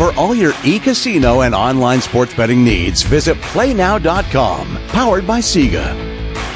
For all your e-casino and online sports betting needs, visit PlayNow.com. Powered by Sega.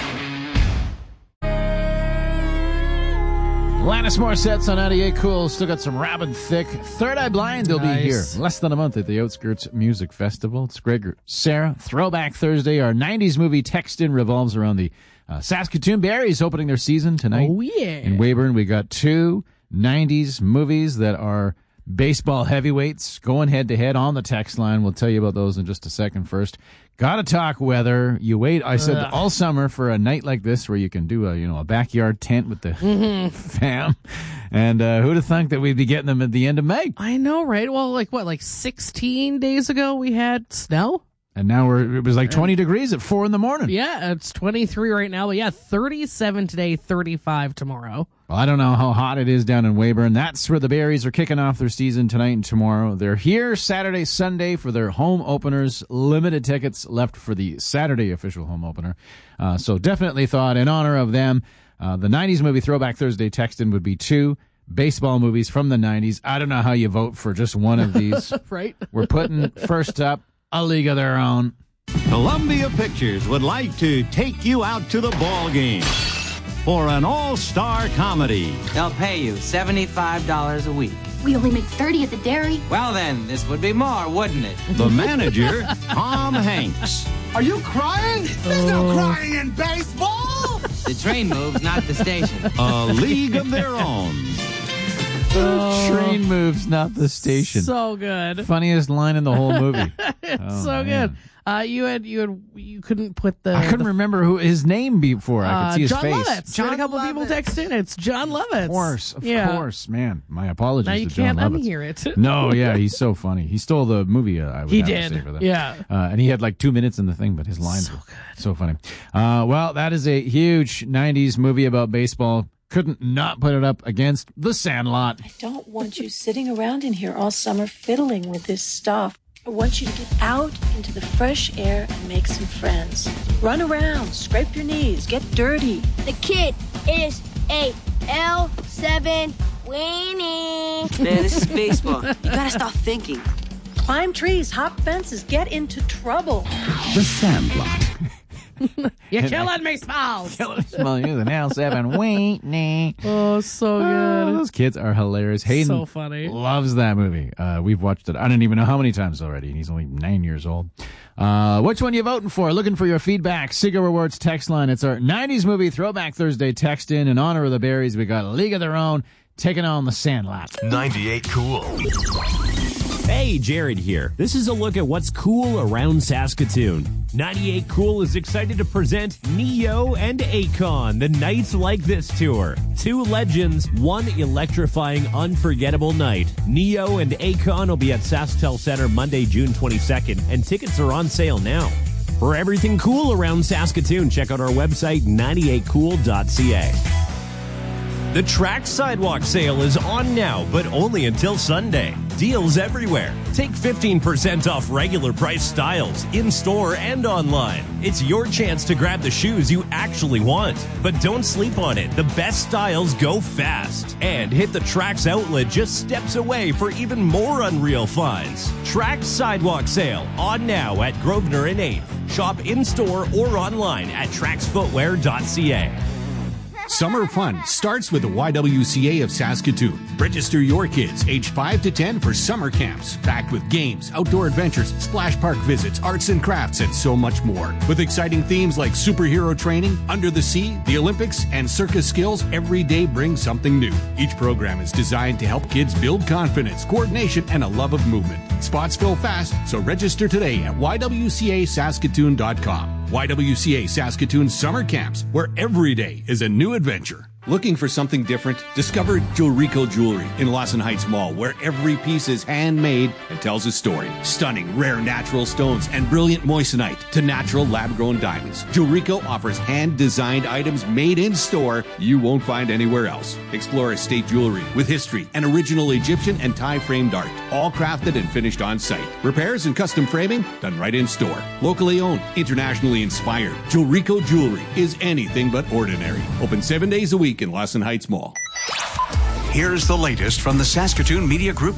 Alanis Morissette's on 98 Cool. Still got some Rabid Thicke. Third Eye Blind, they'll be here less than a month at the Outskirts Music Festival. It's Greg, Sarah. Throwback Thursday. Our 90s movie text-in revolves around the Saskatoon Berries opening their season tonight. Oh, yeah. In Weyburn, we got two 90s movies that are baseball heavyweights going head-to-head on the text line. We'll tell you about those in just a second. First, gotta talk weather. You wait, I said all summer for a night like this where you can do a backyard tent with the fam. And who'd have thunk that we'd be getting them at the end of May? I know, right? Well, like 16 days ago we had snow? And now it was like 20 degrees at 4 in the morning. Yeah, it's 23 right now. But yeah, 37 today, 35 tomorrow. Well, I don't know how hot it is down in Weyburn. That's where the Berries are kicking off their season tonight and tomorrow. They're here Saturday, Sunday for their home openers. Limited tickets left for the Saturday official home opener. So definitely thought in honor of them, the 90s movie Throwback Thursday text-in would be two baseball movies from the 90s. I don't know how you vote for just one of these. Right. We're putting first up A League of Their Own. Columbia Pictures would like to take you out to the ball game for an all-star comedy. They'll pay you $75 a week. We only make $30 at the dairy. Well, then, this would be more, wouldn't it? The manager, Tom Hanks. Are you crying? There's no crying in baseball. The train moves, not the station. A League of Their Own. Train moves, not the station. So good. Funniest line in the whole movie. So good. You couldn't put the... I couldn't remember who his name before. I could see his John face. Lovitz. John, a couple people text in. It's John Lovitz. Of course, man. My apologies Now to you John can't Lovitz. unhear it. No, yeah, he's so funny. He stole the movie. He did. Yeah. And he had like 2 minutes in the thing, but his lines were so funny. Well, that is a huge 90s movie about baseball. Couldn't not put it up against The Sandlot. I don't want you sitting around in here all summer fiddling with this stuff. I want you to get out into the fresh air and make some friends. Run around, scrape your knees, get dirty. The kid is a L7 weenie. Man, this is baseball. You gotta stop thinking. Climb trees, hop fences, get into trouble. The Sandlot. You're killing me, Smalls. Killing Smalls. You're an L7 weenie. Oh, so good. Those kids are hilarious. Hayden So funny. loves that movie. We've watched it. I don't even know how many times already. He's only 9 years old. Which one you voting for? Looking for your feedback. Siga Rewards text line. It's our 90s movie Throwback Thursday text in honor of the Berries. We got A League of Their Own taking on The Sandlot. 98 Cool. Hey, Jared here. This is a look at what's cool around Saskatoon. 98 Cool is excited to present Neo and Akon, the Nights Like This tour. Two legends, one electrifying, unforgettable night. Neo and Akon will be at SaskTel Center Monday, June 22nd, and tickets are on sale now. For everything cool around Saskatoon, check out our website, 98cool.ca. The Track Sidewalk sale is on now, but only until Sunday. Deals everywhere. Take 15% off regular price styles, in-store and online. It's your chance to grab the shoes you actually want. But don't sleep on it. The best styles go fast. And hit the Trax outlet just steps away for even more unreal finds. Track Sidewalk sale on now at Grosvenor and 8th. Shop in-store or online at traxfootwear.ca. Summer fun starts with the YWCA of Saskatoon. Register your kids age 5 to 10 for summer camps, packed with games, outdoor adventures, splash park visits, arts and crafts, and so much more. With exciting themes like superhero training, under the sea, the Olympics, and circus skills, every day brings something new. Each program is designed to help kids build confidence, coordination, and a love of movement. Spots fill fast, so register today at ywcasaskatoon.com. YWCA Saskatoon Summer Camps, where every day is a new adventure. Looking for something different? Discover Jewelrico Jewelry in Lawson Heights Mall, where every piece is handmade and tells a story. Stunning, rare natural stones and brilliant moissanite to natural lab-grown diamonds. Jewelrico offers hand-designed items made in store you won't find anywhere else. Explore estate jewelry with history and original Egyptian and Thai framed art, all crafted and finished on site. Repairs and custom framing done right in store. Locally owned, internationally inspired. Jewelrico Jewelry is anything but ordinary. Open 7 days a week in Lawson Heights Mall. Here's the latest from the Saskatoon Media Group